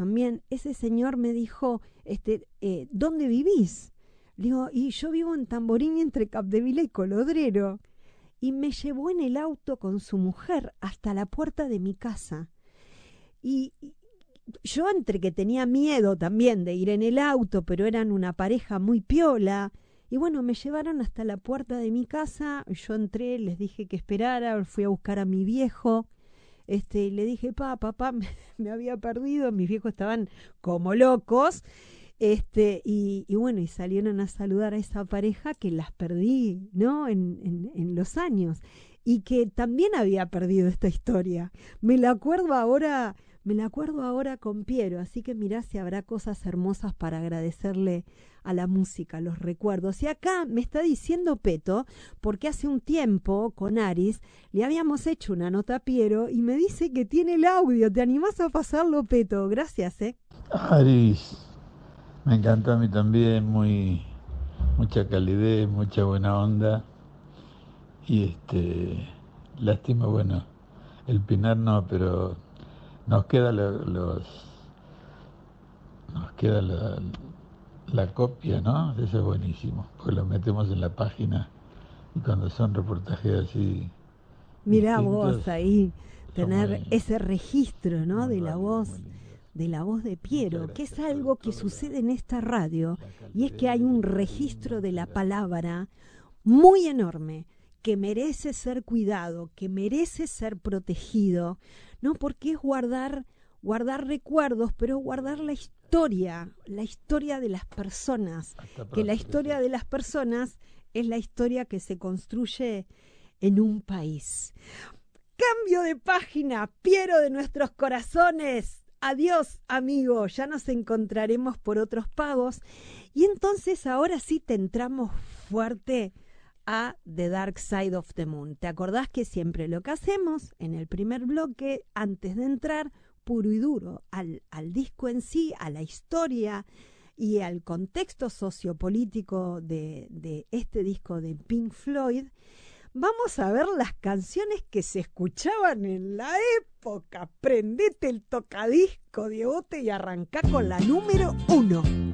también, ese señor me dijo, ¿dónde vivís? Le digo, y yo vivo en Tamborini entre Capdevila y Colodrero. Y me llevó en el auto con su mujer hasta la puerta de mi casa. Y yo entre que tenía miedo también de ir en el auto, pero eran una pareja muy piola, y bueno, me llevaron hasta la puerta de mi casa, yo entré, les dije que esperara, fui a buscar a mi viejo, le dije, papá, me había perdido, mis viejos estaban como locos, y bueno, y salieron a saludar a esa pareja que las perdí, ¿no? En los años, y que también había perdido esta historia. Me la acuerdo ahora con Piero, así que mirá si habrá cosas hermosas para agradecerle a la música, los recuerdos. Y acá me está diciendo Peto, porque hace un tiempo con Aris le habíamos hecho una nota a Piero y me dice que tiene el audio. ¿Te animás a pasarlo, Peto? Gracias, Aris, me encanta a mí también, mucha calidez, mucha buena onda. Y lástima, bueno, el Pinar no, pero nos queda nos queda la copia, ¿no? Eso es buenísimo, porque lo metemos en la página y cuando son reportajes así Mirá distintos, vos ahí, son tener ese registro, ¿no? muy De la válidos, voz. muy lindos. De la voz de Muchas Piero, que es gracias algo por que toda sucede en esta radio, la y es que hay calidez, un el cariño, registro de muchas la gracias. palabra muy enorme, que merece ser cuidado, que merece ser protegido, ¿no? Porque es guardar recuerdos, pero guardar la historia de las personas, Hasta que la pronto, historia Lucía. de las personas es la historia que se construye en un país. Cambio de página, Piero de nuestros corazones. Adiós, amigo, ya nos encontraremos por otros pagos. Y entonces ahora sí te entramos fuerte a The Dark Side of the Moon. ¿Te acordás que siempre lo que hacemos en el primer bloque, antes de entrar puro y duro al disco en sí, a la historia y al contexto sociopolítico de este disco de Pink Floyd, vamos a ver las canciones que se escuchaban en la época? Prendete el tocadisco, Diegote, y arrancá con la número 1.